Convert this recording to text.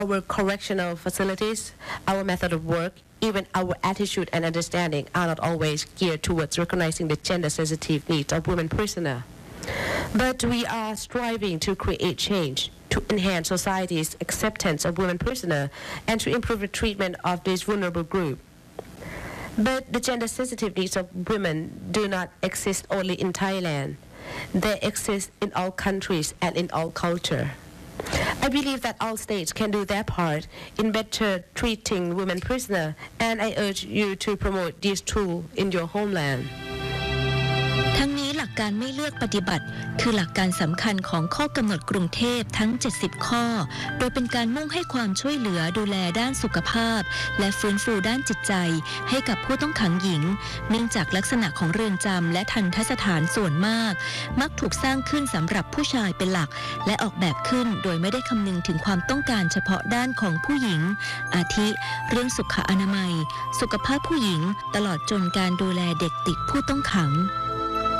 Our correctional facilities, our method of work, even our attitude and understanding are not always geared towards recognizing the gender-sensitive needs of women prisoners. But we are striving to create change, to enhance society's acceptance of women prisoners, and to improve the treatment of this vulnerable group. But the gender-sensitive needs of women do not exist only in Thailand. They exist in all countries and in all cultures. I believe that all states can do their part in better treating women prisoners, and I urge you to promote these tools in your homeland. ทั้งนี้หลักการไม่เลือกปฏิบัติคือหลักการสำคัญของข้อกำหนดกรุงเทพทั้ง70ข้อโดยเป็นการมุ่งให้ความช่วยเหลือดูแลด้านสุขภาพและฟื้นฟูด้านจิตใจให้กับผู้ต้องขังหญิงเนื่องจากลักษณะของเรือนจำและทัณฑสถานส่วนมากมักถูกสร้างขึ้นสำหรับผู้ชายเป็นหลักและออกแบบขึ้นโดยไม่ได้คำนึงถึงความต้องการเฉพาะด้านของผู้หญิงอาทิเรื่องสุขอนามัยสุขภาพผู้หญิงตลอดจนการดูแลเด็กติดผู้ต้องขัง